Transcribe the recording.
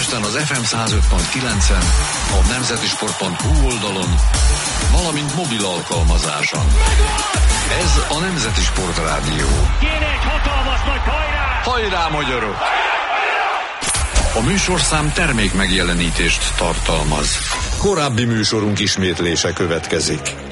Budapesten az FM 105.9-en, a nemzetisport.hu oldalon, valamint mobil alkalmazáson. Ez a Nemzeti Sport Rádió. Kéne egy hatalmas nagy hajrá! Hajrá, magyarok! A műsorszám termék megjelenítést tartalmaz. Korábbi műsorunk ismétlése következik.